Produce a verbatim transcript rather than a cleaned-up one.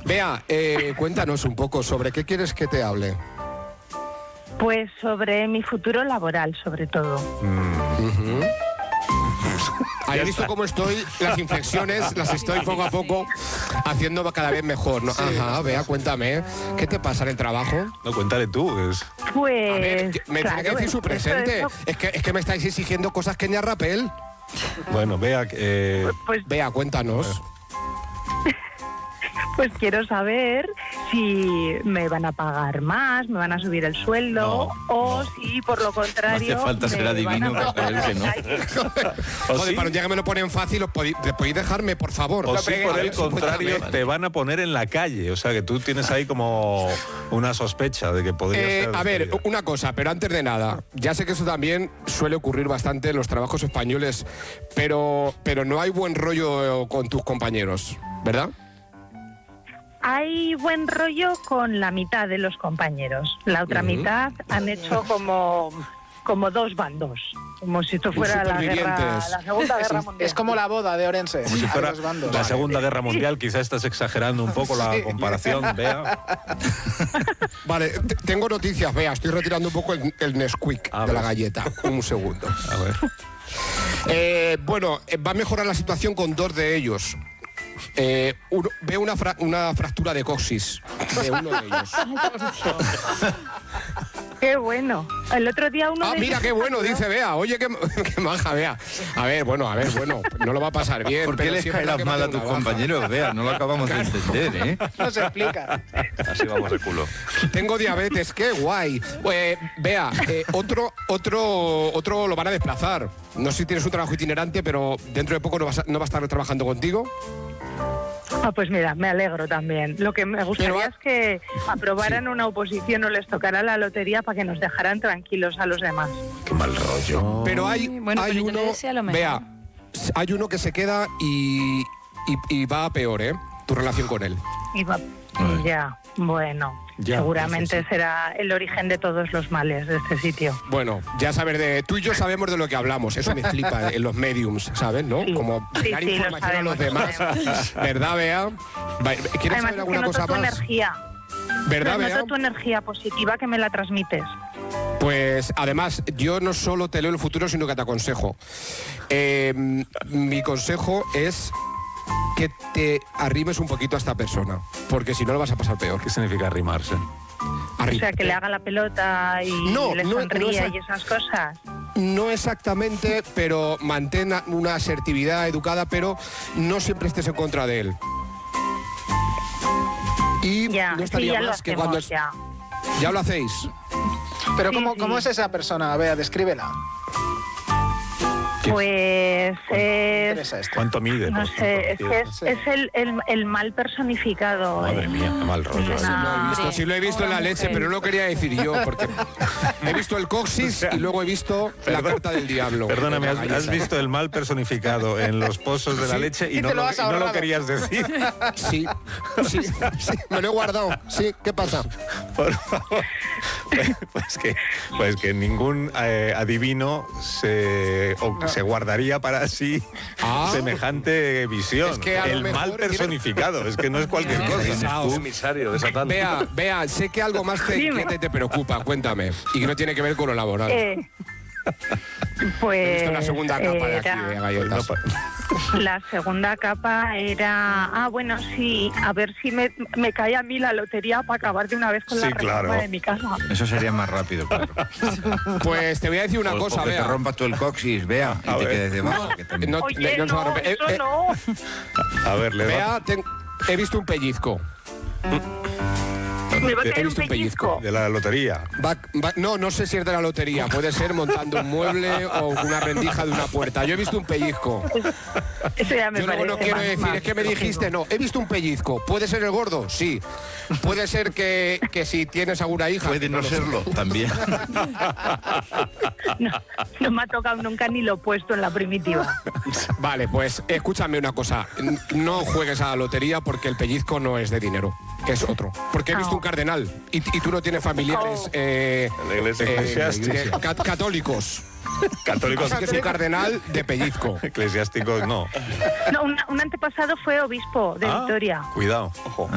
Bea, eh, cuéntanos un poco sobre qué quieres que te hable. Pues sobre mi futuro laboral, sobre todo. Mm. Uh-huh. ¿Has visto cómo estoy? Las inflexiones las estoy poco a poco haciendo cada vez mejor, ¿no? Sí. Ajá, Bea, cuéntame. ¿Qué te pasa en el trabajo? No, cuéntale tú. Es... Pues... A ver, me claro, tiene que decir su presente. Eso... Es que, es que me estáis exigiendo cosas que ni a Rapel. Bueno, Bea... Eh... Pues, pues... Bea, cuéntanos. Pues quiero saber si me van a pagar más, me van a subir el sueldo, no, o no. si por lo contrario... No hace falta ser adivino para saber que no. Joder, para un día que me lo ponen fácil, ¿os podéis, podéis dejarme, por favor? O si por el contrario te van a poner en la calle. O sea, que tú tienes ahí como una sospecha de que podría eh, ser... A ver, una cosa, pero antes de nada, ya sé que eso también suele ocurrir bastante en los trabajos españoles, pero, pero no hay buen rollo con tus compañeros, ¿verdad? Hay buen rollo con la mitad de los compañeros. La otra uh-huh. mitad han hecho como, como dos bandos. Como si esto fuera la, guerra, la Segunda Guerra Mundial. Es como la boda de Orense. Como si fuera la Segunda Guerra Mundial. Quizás estás exagerando un poco la sí. comparación, Bea. Vale, t- tengo noticias, Bea. Estoy retirando un poco el, el Nesquik de la galleta. Un segundo. A ver. Eh, bueno, va a mejorar la situación con dos de ellos. Eh, uno, veo una, fra- una fractura de coxis de uno de ellos. ¡Qué bueno! El otro día uno... Ah, de mira, qué bueno, dice Bea. Oye, qué, qué maja, Bea. A ver, bueno, a ver, bueno, no lo va a pasar bien. ¿Por qué les caerás mal a tus compañeros, Bea? No lo acabamos claro. de entender, ¿eh? No se explica. Así vamos de culo. Tengo diabetes, qué guay. Eh, Bea, eh, otro, otro, otro lo van a desplazar. No sé si tienes un trabajo itinerante, pero dentro de poco no, vas a, no va a estar trabajando contigo. Ah, pues mira, me alegro también. Lo que me gustaría Pero, es que aprobaran sí. una oposición o les tocara la lotería para que nos dejaran tranquilos a los demás. Qué mal rollo. Pero hay, bueno, hay pero uno, Vea, hay uno que se queda y, y, y va a peor, ¿eh? Tu relación con él. Y va, ya, bueno. Ya, seguramente sí, sí. será el origen de todos los males de este sitio. Bueno, ya sabes, de, tú y yo sabemos de lo que hablamos. Eso me flipa en los mediums, ¿sabes? ¿No? Sí. Como sí, dar sí, información a los demás. ¿Verdad, Bea? ¿Quieres Además, saber alguna es que cosa noto tu más? Energía. ¿Verdad, Bea? Bea? Noto tu energía positiva que me la transmites. Pues además, yo no solo te leo el futuro, sino que te aconsejo. Eh, mi consejo es que te arrimes un poquito a esta persona, porque si no lo vas a pasar peor. ¿Qué significa arrimarse? Arri- o sea, que le haga la pelota y no, le no, sonríe no y esas cosas. No exactamente, pero mantén una asertividad educada, pero no siempre estés en contra de él. Y ya, no estaría sí, ya más lo que hacemos, cuando... Ya. ¿Ya lo hacéis? Pero sí, ¿cómo, sí. ¿cómo es esa persona? Vea, descríbela. Pues es... ¿Cuánto mide? No sé, es que es, es el, el, el mal personificado. Madre eh. mía, qué mal rollo. Sí, lo he visto, sí lo he visto en la leche, pero no lo quería decir yo, porque he visto el coxis y luego he visto la carta del diablo. Perdóname, has, has visto el mal personificado en los pozos de la sí, leche y, y no, lo, lo y no lo querías decir. Sí, sí, sí, me lo he guardado. Sí, ¿qué pasa? Por favor. Pues, pues, que, pues que ningún eh, adivino se, o, no. se guardaría para sí ah. semejante visión. Es que el mal personificado, tiene... es que no es cualquier cosa. Un emisario de Satán. Vea, vea, sé que algo más te inquieta y te preocupa, cuéntame. Y que no tiene que ver con lo laboral. Eh, pues... He visto la segunda capa de aquí, era... de galletas. La segunda capa era... Ah, bueno, sí, a ver si me, me cae a mí la lotería para acabar de una vez con sí, la reforma claro. de mi casa. Eso sería más rápido, claro. Pues te voy a decir una o, cosa, o que Bea. te rompas tú el coxis, Vea, y a te ver. quedes de más. No, Oye, no, no, no, eso eh, eh, no. A ver, le Bea, ten, he visto un pellizco. Me va a caer He un visto un pellizco. pellizco. de la lotería. Va, va, no, no sé si es de la lotería. Puede ser montando un mueble o una rendija de una puerta. Yo he visto un pellizco. Eso ya me Yo parece luego no quiero más, decir, más es que me dijiste, no, he visto un pellizco. ¿Puede ser el gordo? Sí. Puede ser que, que si tienes alguna hija... Puede no, no serlo, sé. También. No, no me ha tocado nunca ni lo opuesto en la primitiva. Vale, pues escúchame una cosa. No juegues a la lotería porque el pellizco no es de dinero. Es otro. Porque he visto Oh. un cardenal y, y tú no tienes familiares Oh. eh, En la iglesia eh, eclesiástica. eh, cat- católicos. Católicos. Así que es un cardenal de pellizco. Eclesiásticos no. No, un, un antepasado fue obispo de Ah, Vitoria. Cuidado, ojo.